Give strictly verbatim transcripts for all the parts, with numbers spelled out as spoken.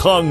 康。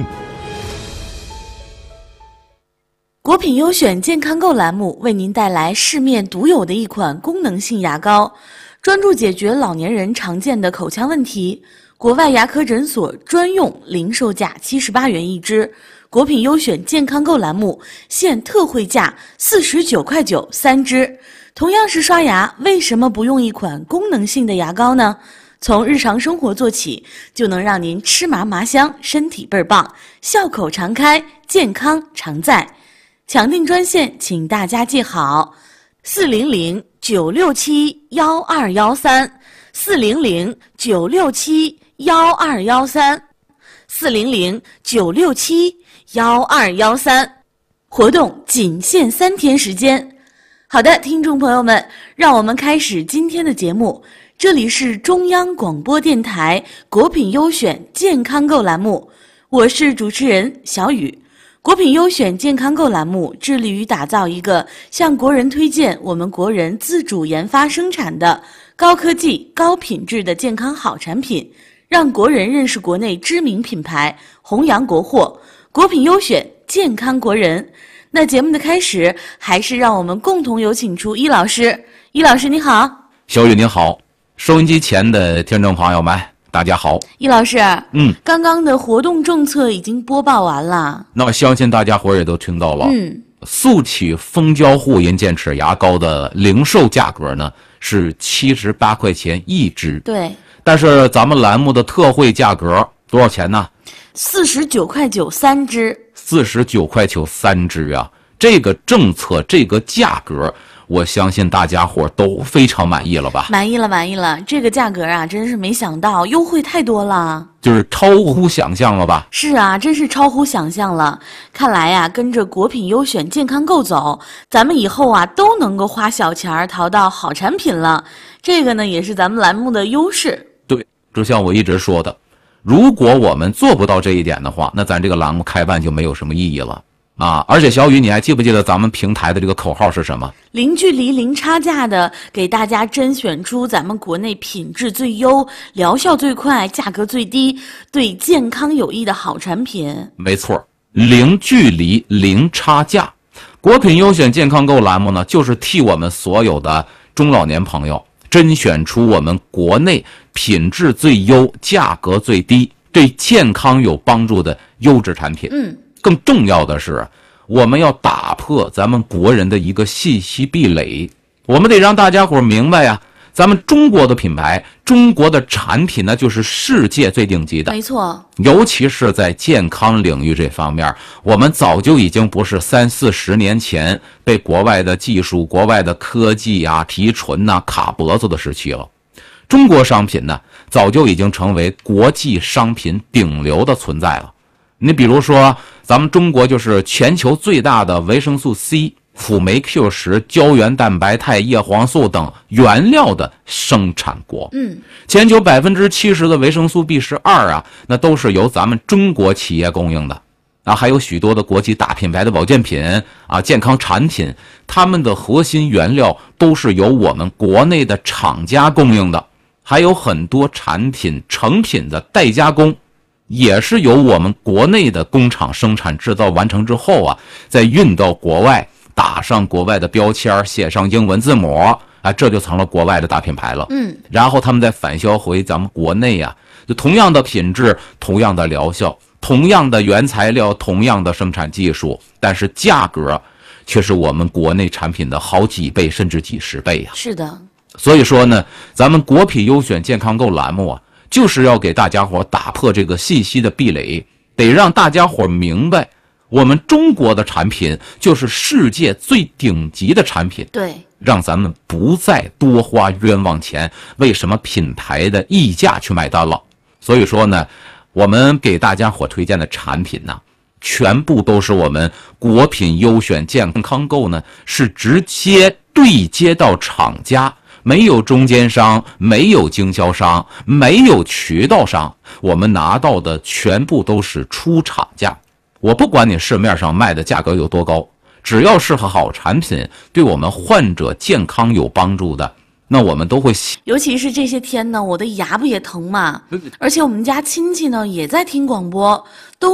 国品优选健康购栏目为您带来市面独有的一款功能性牙膏，专注解决老年人常见的口腔问题。国外牙科诊所专用，零售价七十八元一支。国品优选健康购栏目现特惠价四十九块九三支。同样是刷牙，为什么不用一款功能性的牙膏呢？从日常生活做起，就能让您吃麻麻香，身体倍儿棒，笑口常开，健康常在。抢订专线请大家记好：四零零九六七幺二幺三，四零零九六七幺二幺三，四零零九六七幺二幺三。活动仅限三天时间。好的，听众朋友们，让我们开始今天的节目。这里是中央广播电台国品优选健康购栏目，我是主持人小雨。国品优选健康购栏目致力于打造一个向国人推荐我们国人自主研发生产的高科技、高品质的健康好产品，让国人认识国内知名品牌，弘扬国货。国品优选，健康国人。那节目的开始，还是让我们共同有请出伊老师。伊老师你好。 小雨您好，收音机前的听众朋友们大家好。 伊老师， 嗯， 刚刚的活动政策已经播报完了， 那我相信大家伙儿也都听到了。 嗯， 速启蜂胶护龈健齿牙膏的零售价格呢是七十八块钱一支， 对， 但是咱们栏目的特惠价格多少钱呢？ 四十九块九三支。 四十九块九三支啊！这个政策，这个价格，我相信大家伙都非常满意了吧？ 满意了，满意了！这个价格啊，真是没想到，优惠太多了， 就是超乎想象了吧？ 是啊，真是超乎想象了。看来呀、啊，跟着国品优选健康购走，咱们以后啊都能够花小钱儿淘到好产品了。这个呢，也是咱们栏目的优势。 对，就像我一直说的。如果我们做不到这一点的话，那咱这个栏目开办就没有什么意义了啊！而且小雨，你还记不记得咱们平台的这个口号是什么？ 零距离、零差价的，给大家甄选出咱们国内品质最优、疗效最快、价格最低、对健康有益的好产品。 没错，零距离、零差价。国品优选健康购栏目呢，就是替我们所有的中老年朋友甄选出我们国内品质最优、价格最低、对健康有帮助的优质产品。 嗯， 更重要的是，我们要打破咱们国人的一个信息壁垒，我们得让大家伙明白呀、啊，咱们中国的品牌、中国的产品呢，就是世界最顶级的。 没错， 尤其是在健康领域这方面，我们早就已经不是三四十年前被国外的技术、国外的科技啊提纯呐、卡脖子的时期了。中国商品呢，早就已经成为国际商品顶流的存在了。你比如说，咱们中国就是全球最大的维生素 C、辅酶 Q 十、胶原蛋白肽、叶黄素等原料的生产国。 嗯， 全球百分之七十的维生素 B 十二啊，那都是由咱们中国企业供应的。啊，还有许多的国际大品牌的保健品啊、健康产品，它们的核心原料都是由我们国内的厂家供应的。还有很多产品成品的代加工，也是由我们国内的工厂生产制造完成之后啊，再运到国外，打上国外的标签，写上英文字母啊，这就成了国外的大品牌了。 嗯， 然后他们再返销回咱们国内啊，就同样的品质，同样的疗效，同样的原材料，同样的生产技术，但是价格却是我们国内产品的好几倍甚至几十倍啊。 是的。 所以说呢，咱们国品优选健康购栏目啊，就是要给大家伙打破这个信息的壁垒，得让大家伙明白，我们中国的产品就是世界最顶级的产品。 对， 让咱们不再多花冤枉钱，为什么品牌的溢价去买单了。所以说呢，我们给大家伙推荐的产品呢，全部都是我们国品优选健康购呢，是直接对接到厂家。没有中间商，没有经销商，没有渠道商，我们拿到的全部都是出厂价。我不管你市面上卖的价格有多高，只要是好产品，对我们患者健康有帮助的，那我们都会。 尤其是这些天呢，我的牙不也疼嘛，而且我们家亲戚呢也在听广播，都